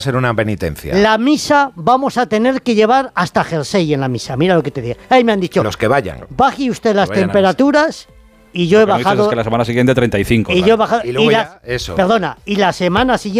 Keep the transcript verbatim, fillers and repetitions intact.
ser una penitencia. La misa vamos a tener que llevar hasta jersey en la misa. Mira lo que te digo. Ahí me han dicho. Los que vayan. Baje usted las temperaturas y yo he Lo que bajado. es que la semana siguiente treinta y cinco. Y claro. yo he bajado. Y luego y ya, la, eso. Perdona, y la semana siguiente.